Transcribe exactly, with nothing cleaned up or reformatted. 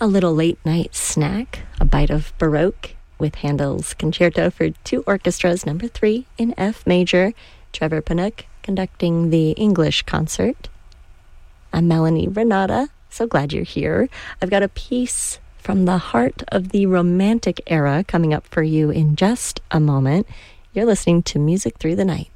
a little late-night snack, a bite of Baroque with Handel's Concerto for Two Orchestras, number three in F major. Trevor Panook conducting the English concert. I'm Melanie Renata. So glad you're here. I've got a piece from the heart of the Romantic era coming up for you in just a moment. You're listening to Music Through the Night.